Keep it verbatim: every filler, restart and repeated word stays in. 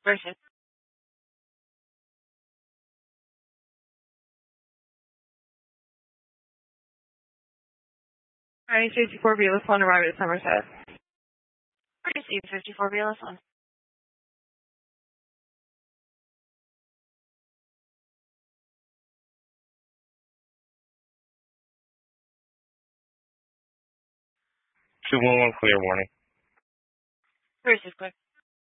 Versus. nine fifty-four Beavis one, arrive at Somerset. Receive fifty-four Beavis one. two one one, clear warning. Versus quick.